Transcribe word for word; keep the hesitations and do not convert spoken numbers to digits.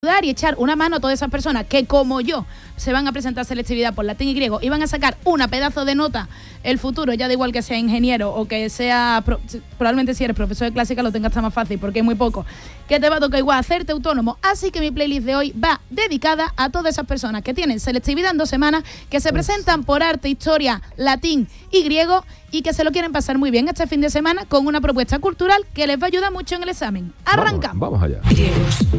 y echar una mano a todas esas personas que, como yo, se van a presentar selectividad por latín y griego y van a sacar una pedazo de nota el futuro, ya da igual que sea ingeniero o que sea, pro, probablemente si eres profesor de clásica lo tengas hasta más fácil porque es muy poco, que te va a tocar igual hacerte autónomo. Así que mi playlist de hoy va dedicada a todas esas personas que tienen selectividad en dos semanas, que se presentan por arte, historia, latín y griego y que se lo quieren pasar muy bien este fin de semana con una propuesta cultural que les va a ayudar mucho en el examen. Arrancamos. Vamos, vamos allá. Griegos.